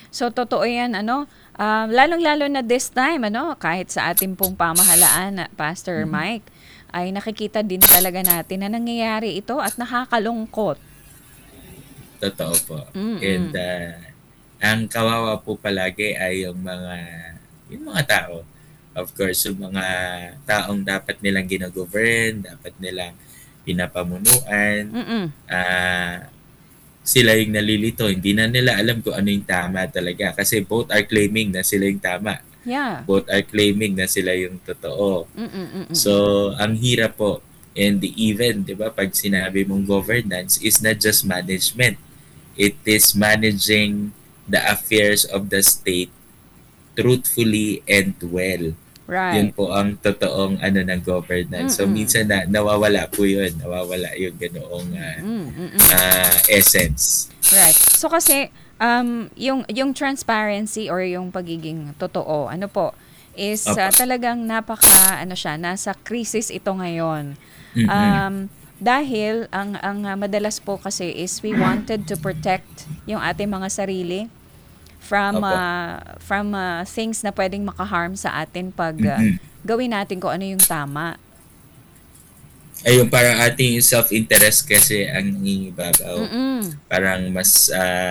So totoo 'yan lalong-lalo na this time kahit sa ating pong pamahalaan Pastor Mhm. Mike, ay nakikita din talaga natin na nangyayari ito at nakakalungkot. Totoo po. And Mm. ang kawawa po palagi ay yung mga tao. Of course, yung mga taong dapat nilang gino-govern, dapat nilang pinapamunuan, Mm. ah, sila yung nalilito. Hindi na nila alam kung ano yung tama talaga. Kasi both are claiming na sila yung tama. Yeah. Both are claiming na sila yung totoo. Mm, mm, So, mm. ang hirap po. And even, di ba, pag sinabi mong governance is not just management. It is managing the affairs of the state truthfully and well. Yun Right. po ang totoong ng governance. So Mm. minsan nawawala po yun. Nawawala yung ganoong Mm, mm. essence. Right. So kasi yung transparency or yung pagiging totoo, ano po, is Opo. talagang nasa crisis ito ngayon. Mm-mm. Dahil ang madalas po kasi is we wanted to protect yung ating mga sarili Opo. from things na pwedeng makaharm sa atin pag Mm-mm. gawin natin kung ano yung tama. Ayun, parang ating self-interest kasi ang nangingibabaw. Mm. Parang mas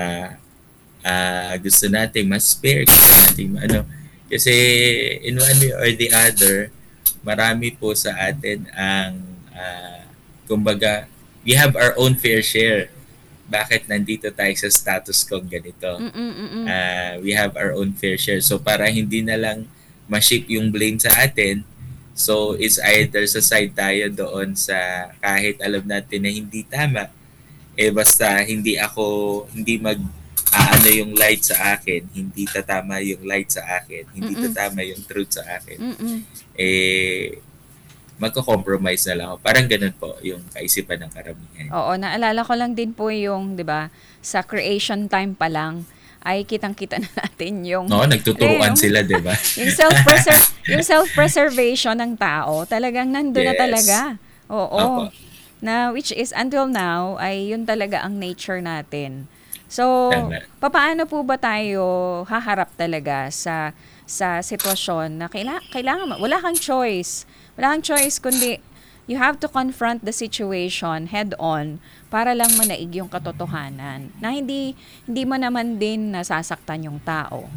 gusto natin mas fair, gusto natin kasi in one way or the other, marami po sa atin ang kumbaga, we have our own fair share. Bakit nandito tayo sa status quo ganito? Mm, mm. We have our own fair share. So para hindi na lang ma-ship yung blame sa atin, so it's either sa side tayo doon sa kahit alam natin na hindi tama, basta hindi yung light sa akin, hindi tatama yung light sa akin, hindi Mm. tatama yung truth sa akin, Mm. eh magko-compromise na lang ako. Parang ganun po yung kaisipan ng karamihan. Oo, naalala ko lang din po yung, 'di ba, sa creation time pa lang ay kitang-kita na natin No, nagtuturuan yung sila, 'di ba? yung self-preservation ng tao, talagang nandun na Yes. talaga. Oo. Opo. Na which is until now ay yun talaga ang nature natin. So, Tama. papaano po ba tayo haharap talaga sa sitwasyon na kailangan wala kang choice. Wala kang choice kundi you have to confront the situation head on para lang manaig yung katotohanan na hindi mo naman din nasasaktan yung tao.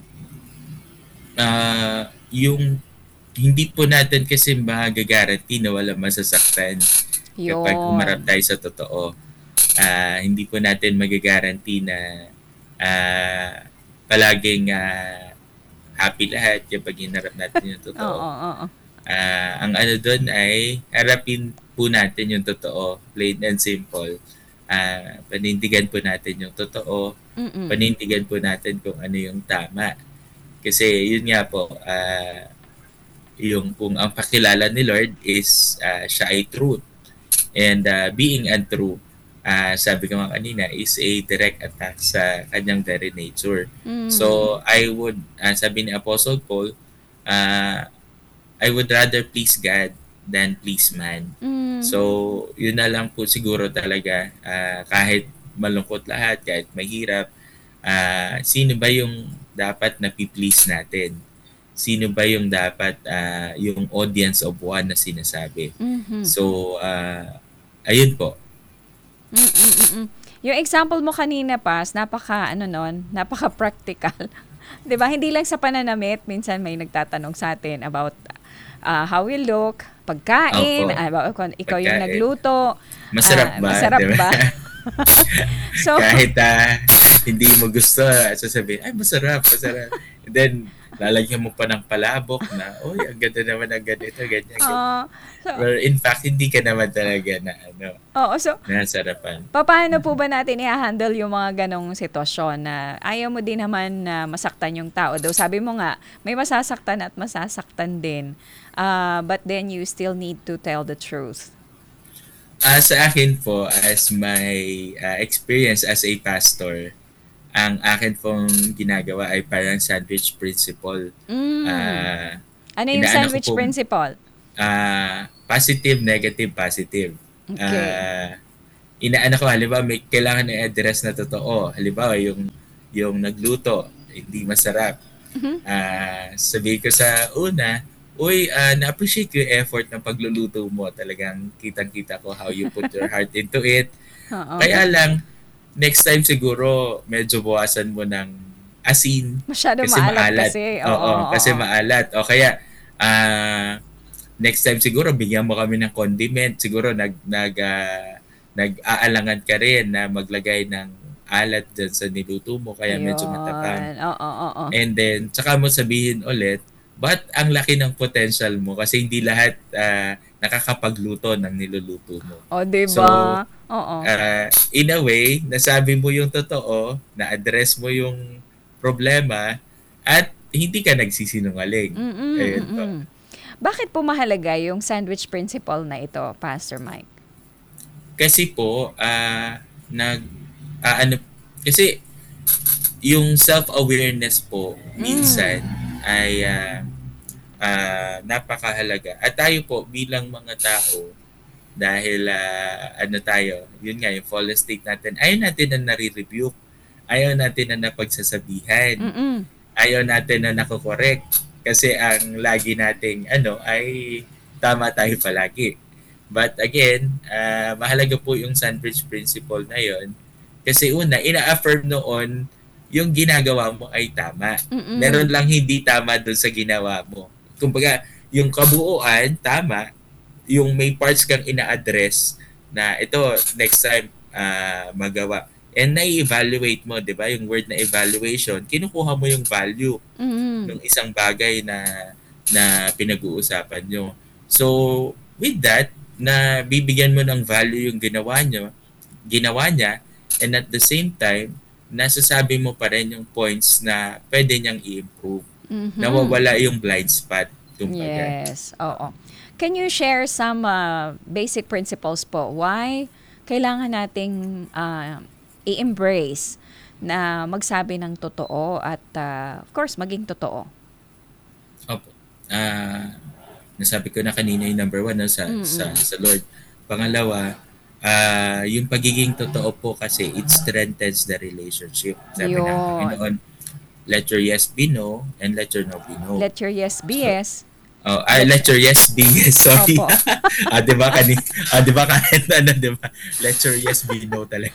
Yung hindi po natin kasi magagaranti na walang masasaktan kapag humarap Yon. tayo sa totoo. Hindi po natin magagaranti na ah, palaging happy lahat kapag hinarap natin yung totoo. Oo, oo. Ang doon ay harapin po natin yung totoo, plain and simple. Panindigan po natin yung totoo, Mm. panindigan po natin kung ano yung tama. Kasi yun nga po, yung kung ang pakilala ni Lord is siya ay truth. And being untrue, sabi ko nga kanina, is a direct attack sa kanyang very nature. Mm. So, sabi ni Apostle Paul, uh, I would rather please God than please man. Mm. So, yun na lang po siguro talaga, kahit malungkot lahat, kahit mahirap, sino ba yung dapat na please natin? Sino ba yung dapat yung audience of one na sinasabi? Mhm. So, ayun po. Mm, mm, mm. Yung example mo kanina Pas, napaka-practical. 'Di ba? Hindi lang sa pananamit, minsan may nagtatanong sa atin about how we look, Opo, pagkain, about kung ikaw yung pagkain. nagluto, Masarap ba? masarap Diba? ba? So, Kahit hindi mo gusto, sasabihin, ay masarap, masarap. And then, lalagyan mo pa ng palabok na, oy, ang ganda naman ng ganito, ganyan, ganyan. uh, so, Well, in fact, hindi ka naman talaga oo, so, nasarapan. paano po ba natin i-handle yung mga ganong sitwasyon na ayaw mo din naman na masaktan yung tao? Though sabi mo nga, may masasaktan at masasaktan din. But then you still need to tell the truth. Sa akin po, as my experience as a pastor, ang akin pong ginagawa ay parang sandwich principle. Mm. Ah, Ano yung inaano ko sandwich po, principle? positive, negative, positive. Okay. Ah, inaano ko, halimbawa may kailangan i-address na totoo. Halimbawa, yung nagluto, hindi masarap. Mhm. Sabihin ko sa una, uy, na-appreciate ko yung effort ng pagluluto mo. Talagang kitang-kita ko how you put your heart into it. Oo. Kaya lang, next time siguro medyo bawasan mo ng asin Masyadong kasi maalat maalat. kasi. Oo, Oo, kasi oo. maalat. O kaya, next time siguro bigyan mo kami ng condiment. Siguro nag-aalangan ka rin na maglagay ng alat dyan sa niluto mo kaya medyo matapang. Ayun. Oo, oo. And then, tsaka mo sabihin ulit, but ang laki ng potential mo kasi hindi lahat nakakapagluto ng niluluto mo. O, 'di So, ba? Oo. in a way, nasabi mo yung totoo, na-address mo yung problema, at hindi ka nagsisinungaling. Ayun po. Mm. Bakit po mahalaga yung sandwich principle na ito, Pastor Mike? Kasi po, ano, kasi yung self-awareness po, Hmm. minsan, ay napakahalaga. At tayo po, bilang mga tao, dahil ano tayo, yun nga, yung fallen state natin, ayaw natin na nare-rebuke, ayaw natin na napagsasabihan, Mm. ayaw natin na nakokorek. Kasi ang lagi nating ano ay tama tayo palagi. But again, mahalaga po yung sandwich principle na yon. Kasi una, ina-affirm noon yung ginagawa mo ay tama. Meron Mm. lang hindi tama doon sa ginawa mo. Kumbaga, yung kabuuan, tama. Yung may parts kang ina-address na ito, next time, magawa. And na-evaluate mo, di ba? Yung word na evaluation, kinukuha mo yung value Mm. ng isang bagay na pinag-uusapan nyo. So, with that, na bibigyan mo ng value yung ginawa niya, and at the same time, nasasabi mo pa rin yung points na pwede niyang i-improve. Mhm. Nawawala yung blind spot, kumbaga. Yes, oo. Can you share some basic principles po? Why kailangan nating i-embrace na magsabi ng totoo at of course maging totoo? Opo. Ah, nasabi ko na kanina yung number one no, Mm. sa Lord. Pangalawa, yung pagiging totoo po kasi it strengthens the relationship. Sabi ng Yun. Panginoon, let your yes be no and let your no be no. Let your yes be So, yes. let Let your yes be yes. Sorry. Opo. 'Di ba di ba kahit ano, 'di ba? Let your yes be no talaga.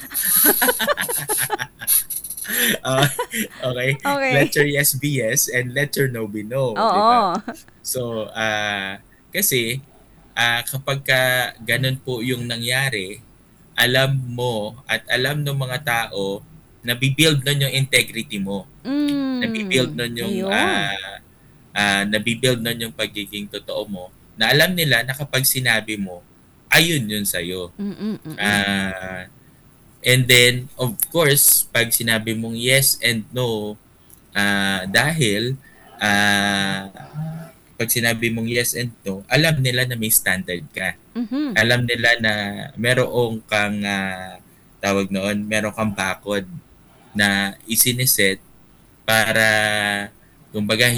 Ah, okay. Okay. Let your yes be yes and let your no be no, 'di ba? Oo. So, kasi kapag ka ganun po yung nangyari, alam mo at alam ng mga tao, nabibuild nun yung integrity mo. Nabibuild nun yung, Ayun. nabibuild nun yung pagiging totoo mo, na alam nila na kapag sinabi mo, ayun yun sa'yo. Mm. Ah, and then, of course, pag sinabi mong yes and no, dahil ah, pag sinabi mong yes and no, alam nila na may standard ka. Mhm. Alam nila na meron kang tawag noon, meron kang bakod na isiniset para kumbaga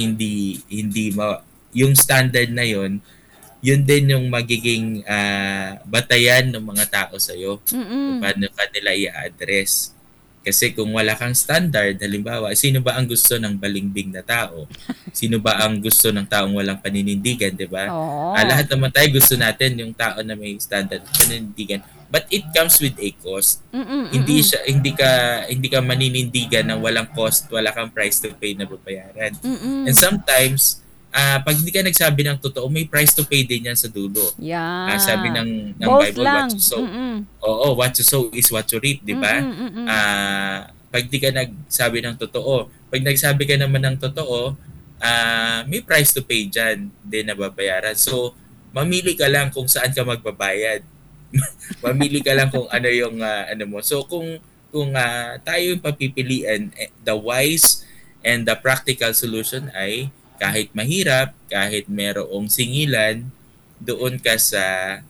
yung standard na yon, yun din yung magiging batayan ng mga tao sa iyo kung Mm. paano ka nila i-address. Kasi kung wala kang standard, halimbawa, sino ba ang gusto ng balimbing na tao? Sino ba ang gusto ng taong walang paninindigan, di ba? Oo. Lahat naman tayo gusto natin yung tao na may standard at paninindigan. But it comes with a cost. Mm. Hindi ka maninindigan ng walang cost, wala kang price to pay na babayaran. And Mm. sometimes, pag hindi ka nagsabi ng totoo, may price to pay din yan sa dulo. Sabi Yeah. ng Both Bible, what you lang. sow. Mm. Oo, what you sow is what you reap, di ba? Mm. Pag di ka nagsabi ng totoo, pag nagsabi ka naman ng totoo, may price to pay dyan din na babayaran. So, mamili ka lang kung saan ka magbabayad. Mamili ka lang kung ano yung ano mo. So, kung tayo yung papipilian, the wise and the practical solution ay kahit mahirap, kahit merong singilan, doon ka sa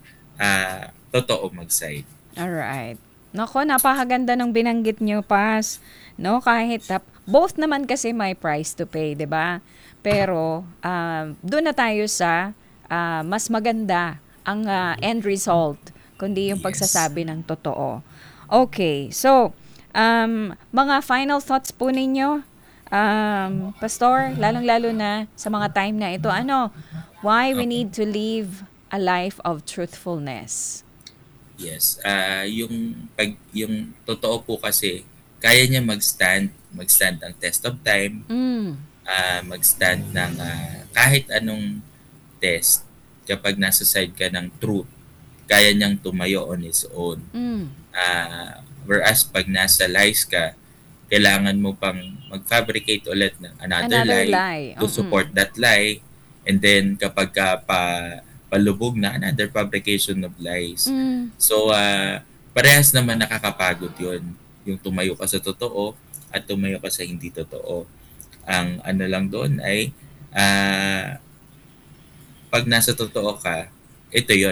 totoo mag-side. Alright. Naku, napakaganda ng binanggit niyo, Pas. No, kahit both naman kasi may price to pay, 'di ba? Pero doon na tayo sa mas maganda ang end result kundi yung Yes. pagsasabi ng totoo. Okay. So, mga final thoughts po ninyo, Pastor, lalong-lalo na sa mga time na ito, why we Opo. need to live a life of truthfulness? Yes. Yung totoo po kasi, kaya niya magstand ang test of time, Mm, magstand ng kahit anong test kapag nasa side ka ng truth, kaya niyang tumayo on his own. mm. Whereas pag nasa lies ka, kailangan mo pang mag-fabricate ulit ng another Another lie lie. to support that lie. And then kapag palubog na, another fabrication of lies. Mm, So, parehas naman nakakapagod yun. Yung tumayo ka sa totoo at tumayo ka sa hindi totoo. Ang ano lang doon ay ah, pag nasa totoo ka, ito yon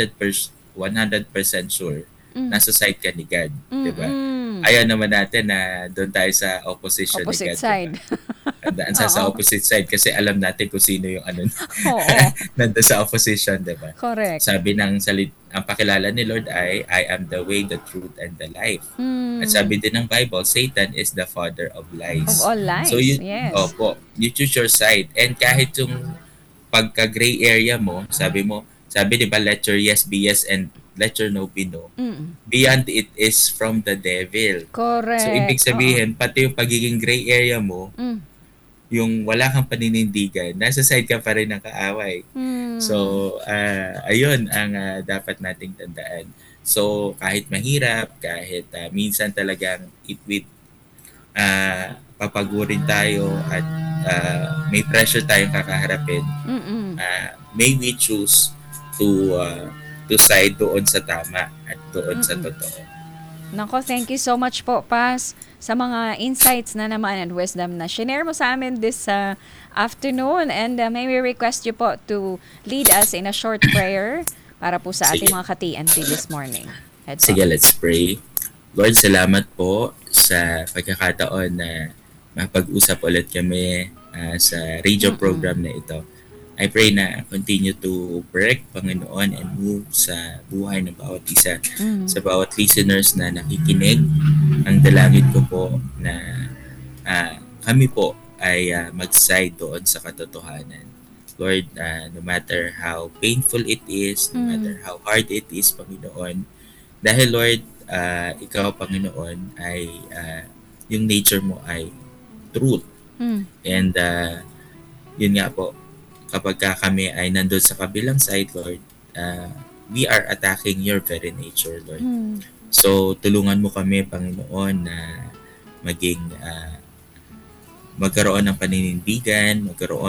100% sure, mm, nasa side ka ni God, di ba? mm. Ayaw naman natin na doon tayo sa opposition ni Opposite God, di ba? side. Sa Oo. opposite side kasi alam natin kung sino yung ano Oo. nandun sa opposition, di ba? Correct. Sabi ang pakilala ni Lord ay, I am the way, the truth, and the life. At Mm. sabi din ng Bible, Satan is the father of Of lies. all So lies. you, Yes. opo, you choose your side. And kahit yung pagka-gray area mo, sabi di ba, let your yes be yes and let your no be no. Mm. Beyond it is from the devil. So, ibig Correct. Oo. sabihin, pati yung pagiging gray area mo, Mm. yung wala kang paninindigan, nasa side ka pa rin ng kaaway. So, Mm. ayun ang dapat nating tandaan. So, kahit mahirap, kahit minsan talagang papagurin tayo at may pressure tayong kakaharapin, Mm. may we choose to side doon sa tama at doon sa Mm. totoo. Nako, thank you so much po, Pas, sa mga insights na naman and wisdom na share mo sa amin this afternoon. And may we request you po to lead us in a short prayer para po sa ating Sige. mga ka-TNT this morning. Head po. Sige, let's pray. Lord, salamat po sa pagkakataon na mapag-usap ulit kami sa radio Mm-mm. program na ito. I pray na continue to work, Panginoon, and move sa buhay ng bawat isa, Mm. sa bawat listeners na nakikinig. Ang dalangin ko po na kami po ay mag-side doon sa katotohanan. Lord, no matter how painful it is, no Mm. matter how hard it is, Panginoon, dahil Lord, ikaw, Panginoon, ay yung nature mo ay truth. Mm. And yun nga po, kapag kami ay nandun sa kabilang side, Lord, we are attacking your very nature, Lord. Mm. So, tulungan mo kami, Panginoon, na maging magkaroon ng paninindigan,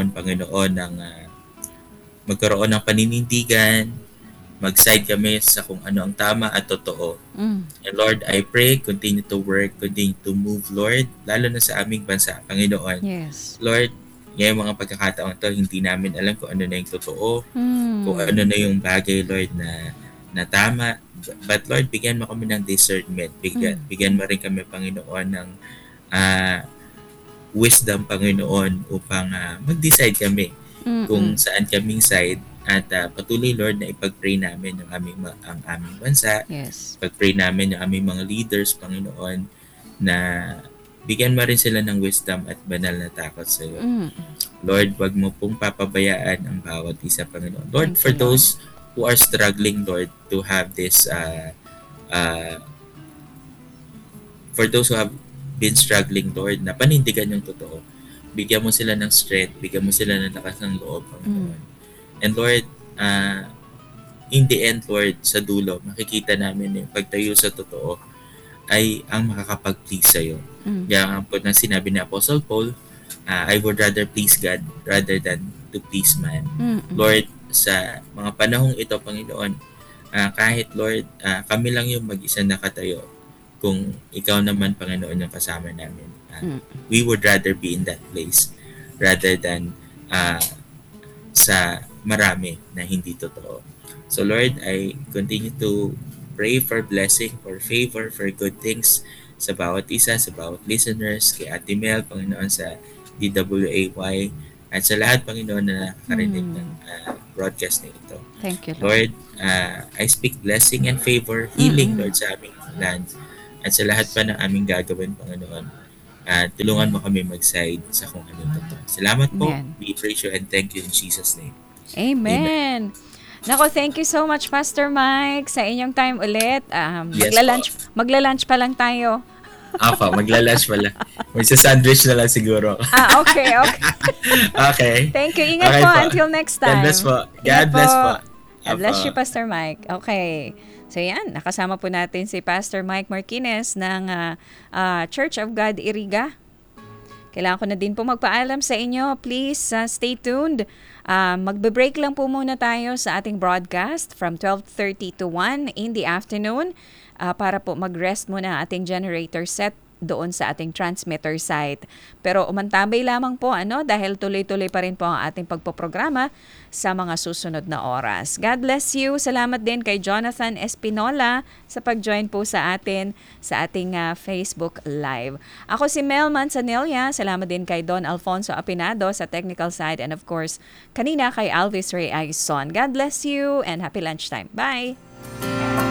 magkaroon ng paninindigan, mag-side kami sa kung ano ang tama at totoo. Mm. And Lord, I pray, continue to work, continue to move, Lord, lalo na sa aming bansa, Panginoon. Yes. Lord, ngayong mga pagkakataon to, hindi namin alam kung ano na yung totoo, kung Mm. ano na yung bagay, Lord, na tama. But Lord, bigyan mo kami ng discernment. Mm. Bigyan mo rin kami, Panginoon, ng ah, wisdom, Panginoon, upang mag-decide kami kung Mm-mm. saan kaming side at patuloy, Lord, na ipag-pray namin ang aming bansa, Yes. pag-pray namin yung aming mga leaders, Panginoon, na bigyan mo rin sila ng wisdom at banal na takot sa iyo. Mm. Lord, wag mo pong papabayaan ang bawat isa, Panginoon. Lord, Thank for you, Lord. those who are struggling, Lord, to have this, uh, for those who have been struggling, Lord, na panindigan yung totoo, bigyan mo sila ng strength, bigyan mo sila ng lakas ng loob, Mm. Panginoon. And Lord, in the end, Lord, sa dulo, makikita namin yung pagtayo sa totoo ay ang makakapag-please sa'yo. Mm. Kaya nga po na sinabi ni Apostle Paul, I would rather please God rather than to please man. Mm-mm. Lord, sa mga panahong ito, Panginoon, kahit Lord, kami lang yung mag-isa nakatayo, kung ikaw naman, Panginoon, yung kasama namin, Mm. we would rather be in that place rather than sa marami na hindi totoo. So Lord, I continue to pray for blessing, for favor, for good things sa bawat isa, sa bawat listeners, kay Ate Mel, Panginoon, sa DWAY, at sa lahat, Panginoon, na nakakarinig ng broadcast na ito. Thank you, Lord. Lord, I speak blessing and favor, healing, Mm-mm. Lord, sa aming land, at sa lahat pa ng aming gagawin, Panginoon. at tulungan mo kami mag-side sa kung ano totoo. Salamat po. Amen. We praise you and thank you in Jesus' name. Amen. Amen. Nako, thank you so much, Pastor Mike, sa inyong time ulit. Yes Magla-lunch pa lang tayo. Ako, magla-lunch pala. Magsa-sandwich na lang siguro. Okay, okay. Okay. Thank you. Ingat Okay po po. until next God time. bless po. Ingat God bless po. God bless Apo. you, Pastor Mike. Okay. So yan, nakasama po natin si Pastor Mike Marquez ng Church of God Iriga. Kailangan ko na din po magpaalam sa inyo. Please stay tuned. Magbe-break lang po muna tayo sa ating broadcast from 12:30 to 1 in the afternoon para po mag-rest muna ating generator set doon sa ating transmitter site. Pero umantabay lamang po dahil tuloy-tuloy pa rin po ang ating pagpoprograma sa mga susunod na oras. God bless you. Salamat din kay Jonathan Espinola sa pag-join po sa atin sa ating Facebook Live. Ako si Mel Manzanilla. Salamat din kay Don Alfonso Apinado sa technical side and of course kanina kay Alvis Ray Aison. God bless you and happy lunchtime. Bye!